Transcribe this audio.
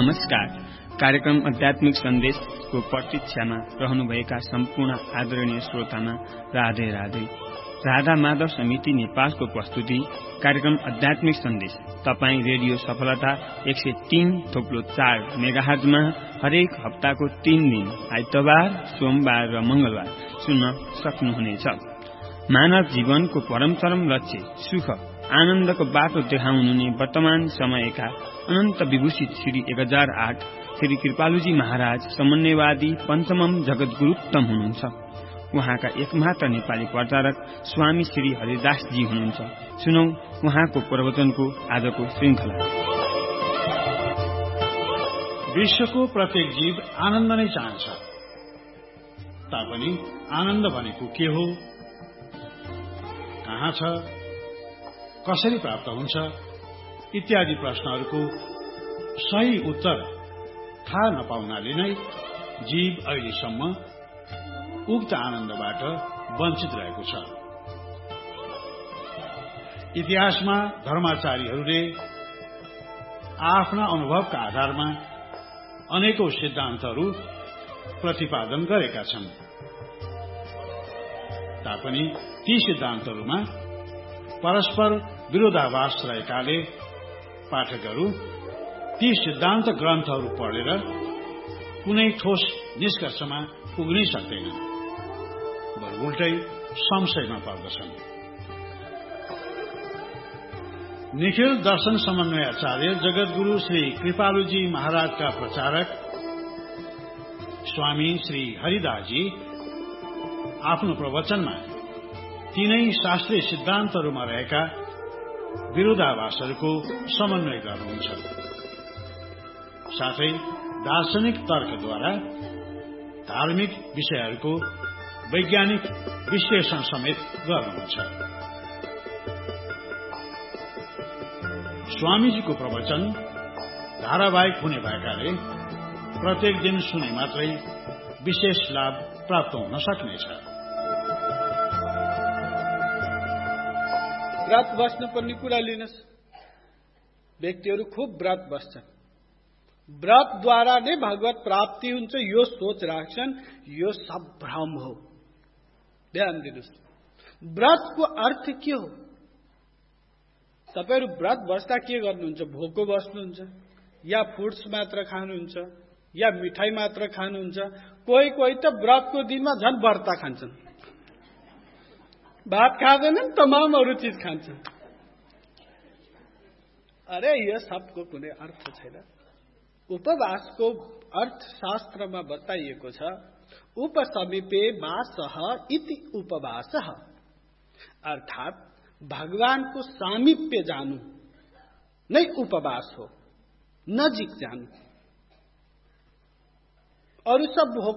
नमस्कार। कार्यक्रम आध्यात्मिक सन्देशको प्रतीक्षामा रहनुभएका सम्पूर्ण आदरणीय श्रोतामा राधे राधे। राधा माधव समिति नेपालको प्रस्तुति कार्यक्रम आध्यात्मिक सन्देश तपाई रेडियो सफलता 103.4 मेगाहर्जमा हरेक हप्ताको 3 दिन आइतबार, सोमबार र मंगलबार सुन्न सक्नुहुनेछ। मानव जीवनको परमचरम लक्ष्य सुख आनन्दको बाटो देखाउनु वर्तमान समयका अनन्त विभूषित श्री 1008 श्री कृपालुजी महाराज समन्वयवादी पञ्चमम जगद्गुरुत्तम हुनुहुन्छ। उहाँका एकमात्र नेपाली प्रचारक स्वामी श्री हरिदासजी हुनुहुन्छ। सुनौ उहाँको प्रवचनको आजको श्रृंखला। विश्वको प्रत्येक जीव आनन्द नै चाहन्छ, तापनि आनन्द भनेको के हो, कहाँ छ, कसरी प्राप्त हुन्छ इत्यादि प्रश्नहरूको सही उत्तर थाहा नपाउनाले नै जीव अहिलेसम्म उक्त आनन्दबाट वञ्चित रहेको छ। इतिहासमा धर्माचार्यहरूले आफ्ना अनुभवका आधारमा अनेकौं सिद्धान्तहरू प्रतिपादन गरेका छन्, तापनि ती सिद्धान्तहरूमा परस्पर विरोधाभास रहेकाले पाठकहरू ती सिद्धान्त ग्रन्थहरू पढेर कुनै ठोस निष्कर्षमा पुग्नै सक्दैनन्, बरु उल्टै संशयमा पर्दछन्। निखिल दर्शन समन्वयाचार्य जगद्गुरु श्री कृपालुजी महाराजका प्रचारक स्वामी श्री हरिदासजी आफ्नो प्रवचनमा तीनै शास्त्रीय सिद्धान्तहरूमा रहेका विरोधाभासहरूको समन्वय गर्नुहुन्छ, साथै दार्शनिक तर्कद्वारा धार्मिक विषयहरूको वैज्ञानिक विश्लेषण समेत गर्नुहुन्छ। स्वामीजीको प्रवचन धारावाहिक हुने भएकाले प्रत्येक दिन सुने मात्रै विशेष लाभ प्राप्त हुन सक्नेछ। व्रत बस्नुपर्ने कुरा लिनुहोस्। व्यक्तिहरू खुब व्रत बस्छन्, व्रतद्वारा नै भगवत प्राप्ति हुन्छ यो सोच राख्छन्, यो सब भ्रम हो। ध्यान दिनुहोस्, व्रतको अर्थ के हो? तपाईहरु व्रत बस्दा के गर्नुहुन्छ? भोको बस्नुहुन्छ, या फुड्स मात्र खानुहुन्छ, या मिठाई मात्र खानुहुन्छ? कोही कोही त व्रतको दिनमा झन् व्रत खान्छन्, भात खाँदैनन्, तमाम अरू चीज खान्छन्। अरे यो सबको कुनै अर्थ छैन। उपवासको अर्थ शास्त्रमा बताइएको छ, उपसमीपे वासः इति उपवासः, अर्थात भगवानको सामीप्य जानु नै उपवास हो, नजिक जानु। अरू सब भोक